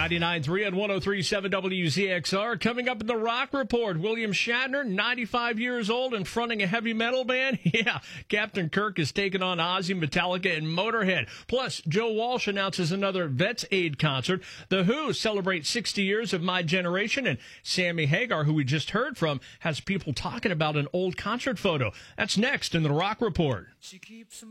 99.3 and 103.7 WZXR. Coming up in the Rock Report, William Shatner, 95 years old and fronting a heavy metal band. Yeah, Captain Kirk is taking on Ozzy, Metallica, and Motorhead. Plus, Joe Walsh announces another Vets Aid concert. The Who celebrate 60 years of My Generation, and Sammy Hagar, who we just heard from, has people talking about an old concert photo. That's next in the Rock Report.